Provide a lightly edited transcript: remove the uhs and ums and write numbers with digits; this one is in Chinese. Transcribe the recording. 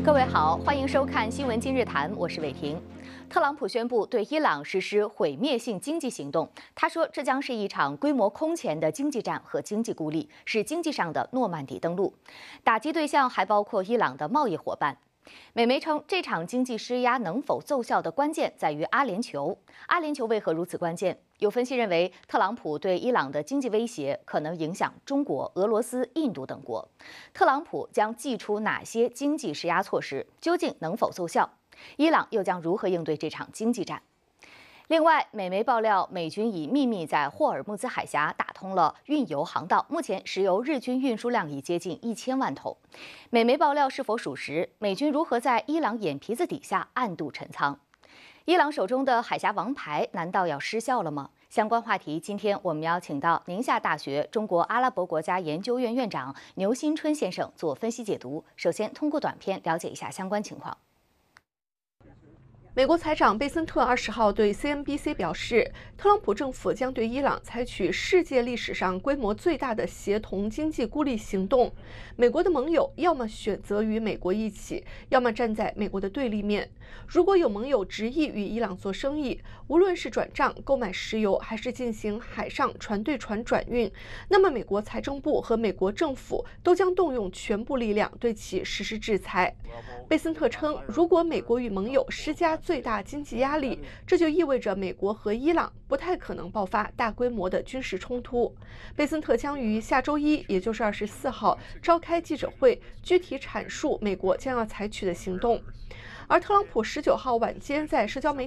各位好，欢迎收看《新闻今日谈》，我是伟婷。特朗普宣布对伊朗实施毁灭性经济行动，他说这将是一场规模空前的经济战和经济孤立，是经济上的诺曼底登陆。打击对象还包括伊朗的贸易伙伴。美媒称，这场经济施压能否奏效的关键在于阿联酋。阿联酋为何如此关键？有分析认为，特朗普对伊朗的经济威胁可能影响中国、俄罗斯、印度等国。特朗普将祭出哪些经济施压措施？究竟能否奏效？伊朗又将如何应对这场经济战？另外，美媒爆料，美军已秘密在霍尔木兹海峡打通了运油航道，目前石油日均运输量已接近1000万桶。美媒爆料是否属实？美军如何在伊朗眼皮子底下暗度陈仓？伊朗手中的海峡王牌难道要失效了吗？相关话题，今天我们邀请到宁夏大学中国阿拉伯国家研究院院长牛新春先生做分析解读。首先，通过短片了解一下相关情况。 美国财长贝森特20号对 CNBC 表示，特朗普政府将对伊朗采取世界历史上规模最大的协同经济孤立行动。美国的盟友要么选择与美国一起，要么站在美国的对立面。如果有盟友执意与伊朗做生意，无论是转账、购买石油，还是进行海上船对船转运，那么美国财政部和美国政府都将动用全部力量对其实施制裁。贝森特称，如果美国与盟友施加最大经济压力，这就意味着美国和伊朗不太可能爆发大规模的军事冲突。贝森特将于下周一，也就是24号召开记者会，具体阐述美国将要采取的行动。而特朗普19号晚间在社交媒体